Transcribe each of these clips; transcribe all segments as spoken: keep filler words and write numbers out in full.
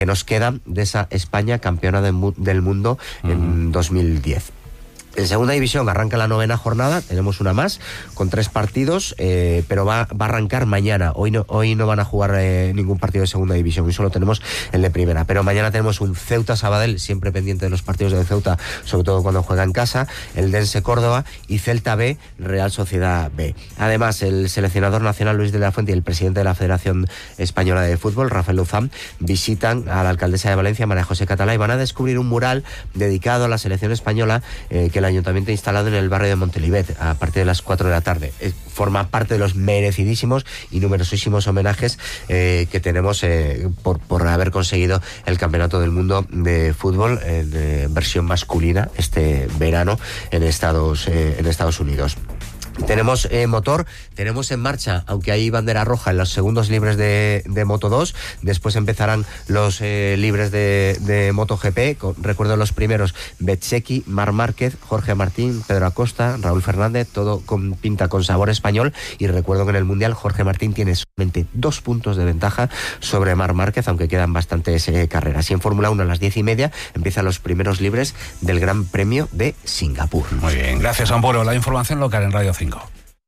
que nos queda de esa España campeona de mu- del mundo uh-huh. en dos mil diez. En segunda división arranca la novena jornada, tenemos una más, con tres partidos, eh, pero va, va a arrancar mañana. Hoy no, hoy no van a jugar eh, ningún partido de segunda división, hoy solo tenemos el de primera. Pero mañana tenemos un Ceuta-Sabadell, siempre pendiente de los partidos de Ceuta, sobre todo cuando juega en casa, el Dense Córdoba y Celta B, Real Sociedad B. Además, el seleccionador nacional Luis de la Fuente y el presidente de la Federación Española de Fútbol, Rafael Luzán, visitan a la alcaldesa de Valencia, María José Catalá, y van a descubrir un mural dedicado a la selección española eh, que el ayuntamiento ha instalado en el barrio de Montelivet a partir de las cuatro de la tarde. Eh, forma parte de los merecidísimos y numerosísimos homenajes eh, que tenemos eh, por, por haber conseguido el Campeonato del Mundo de Fútbol en eh, versión masculina este verano en Estados, eh, en Estados Unidos. Tenemos eh, motor, tenemos en marcha, aunque hay bandera roja en los segundos libres de, de Moto dos, después empezarán los eh, libres de, de MotoGP, con, recuerdo los primeros, Bezzecchi, Marc Márquez, Jorge Martín, Pedro Acosta, Raúl Fernández, todo con pinta con sabor español, y recuerdo que en el Mundial Jorge Martín tiene solamente dos puntos de ventaja sobre Marc Márquez, aunque quedan bastantes eh, carreras. Y en Fórmula uno a las diez y media empiezan los primeros libres del Gran Premio de Singapur. Muy bien, gracias Amparo. La información local en Radio cinco.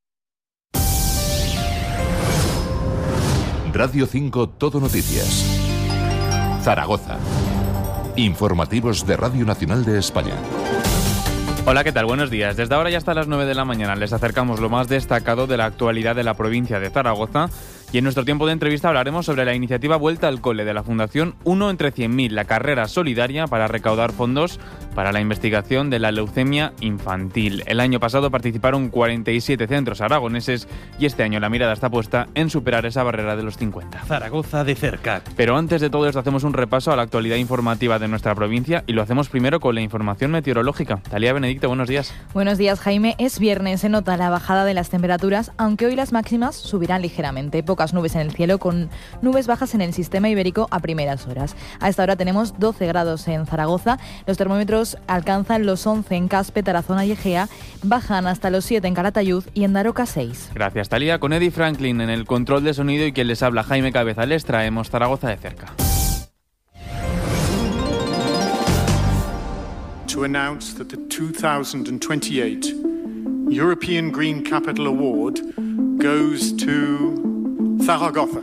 Radio cinco Todo Noticias. Zaragoza. Informativos de Radio Nacional de España. Hola, ¿qué tal? Buenos días. Desde ahora y hasta las nueve de la mañana les acercamos lo más destacado de la actualidad de la provincia de Zaragoza. Y en nuestro tiempo de entrevista hablaremos sobre la iniciativa Vuelta al Cole de la Fundación Uno entre cien mil, la carrera solidaria para recaudar fondos para la investigación de la leucemia infantil. El año pasado participaron cuarenta y siete centros aragoneses y este año la mirada está puesta en superar esa barrera de los cincuenta. Zaragoza de cerca. Pero antes de todo esto hacemos un repaso a la actualidad informativa de nuestra provincia y lo hacemos primero con la información meteorológica. Talía Benedicto, buenos días. Buenos días, Jaime. Es viernes, se nota la bajada de las temperaturas, aunque hoy las máximas subirán ligeramente. Pocas nubes en el cielo, con nubes bajas en el sistema ibérico a primeras horas. A esta hora tenemos doce grados en Zaragoza, los termómetros alcanzan los once en Caspe, Tarazona y Egea, bajan hasta los siete en Calatayud y en Daroca seis. Gracias, Talía. Con Eddie Franklin en el control de sonido y quien les habla, Jaime Cabeza, les traemos Zaragoza de cerca. To announce that the two thousand twenty-eight European Green Capital Award goes to Zaragoza.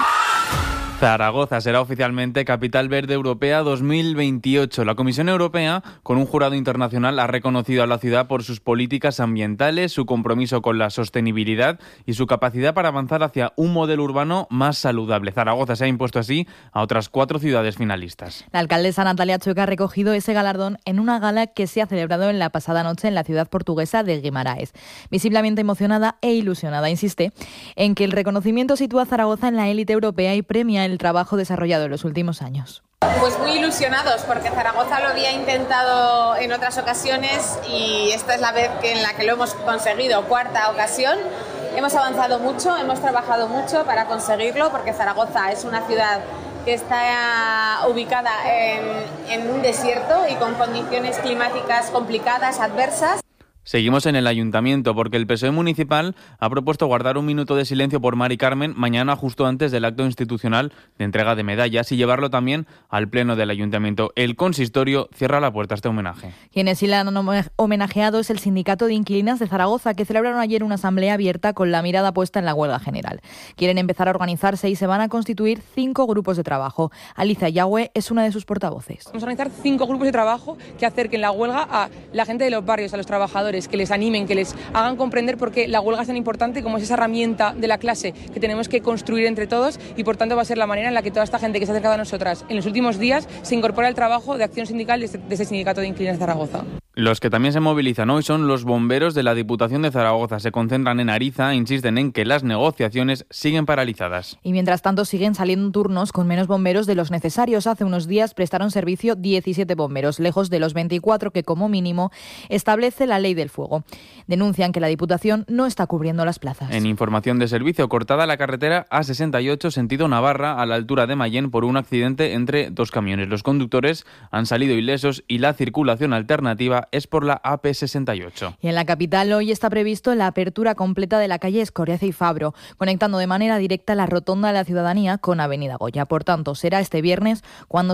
Zaragoza será oficialmente Capital Verde Europea dos mil veintiocho. La Comisión Europea, con un jurado internacional, ha reconocido a la ciudad por sus políticas ambientales, su compromiso con la sostenibilidad y su capacidad para avanzar hacia un modelo urbano más saludable. Zaragoza se ha impuesto así a otras cuatro ciudades finalistas. La alcaldesa Natalia Chueca ha recogido ese galardón en una gala que se ha celebrado en la pasada noche en la ciudad portuguesa de Guimaraes. Visiblemente emocionada e ilusionada, insiste en que el reconocimiento sitúa a Zaragoza en la élite europea y premia el trabajo desarrollado en los últimos años. Pues muy ilusionados porque Zaragoza lo había intentado en otras ocasiones y esta es la vez que en la que lo hemos conseguido, cuarta ocasión. Hemos avanzado mucho, hemos trabajado mucho para conseguirlo porque Zaragoza es una ciudad que está ubicada en, en un desierto y con condiciones climáticas complicadas, adversas. Seguimos en el ayuntamiento porque el P S O E municipal ha propuesto guardar un minuto de silencio por Mari Carmen mañana justo antes del acto institucional de entrega de medallas y llevarlo también al pleno del ayuntamiento. El consistorio cierra la puerta a este homenaje. Quienes sí la han homenajeado es el Sindicato de Inquilinas de Zaragoza, que celebraron ayer una asamblea abierta con la mirada puesta en la huelga general. Quieren empezar a organizarse y se van a constituir cinco grupos de trabajo. Alicia Yagüe es una de sus portavoces. Vamos a organizar cinco grupos de trabajo que acerquen la huelga a la gente de los barrios, a los trabajadores, que les animen, que les hagan comprender por qué la huelga es tan importante, como es esa herramienta de la clase que tenemos que construir entre todos y por tanto va a ser la manera en la que toda esta gente que se ha acercado a nosotras en los últimos días se incorpora al trabajo de acción sindical de este, de este Sindicato de Inquilinos de Zaragoza. Los que también se movilizan hoy son los bomberos de la Diputación de Zaragoza. Se concentran en Ariza e insisten en que las negociaciones siguen paralizadas. Y mientras tanto siguen saliendo turnos con menos bomberos de los necesarios. Hace unos días prestaron servicio diecisiete bomberos, lejos de los veinticuatro que como mínimo establece la ley del fuego. Denuncian que la Diputación no está cubriendo las plazas. En información de servicio, cortada la carretera A sesenta y ocho sentido Navarra a la altura de Mayén por un accidente entre dos camiones. Los conductores han salido ilesos y la circulación alternativa es por la A P sesenta y ocho. Y en la capital hoy está previsto la apertura completa de la calle Escoriaza y Fabro, conectando de manera directa la rotonda de la Ciudadanía con Avenida Goya. Por tanto, será este viernes cuando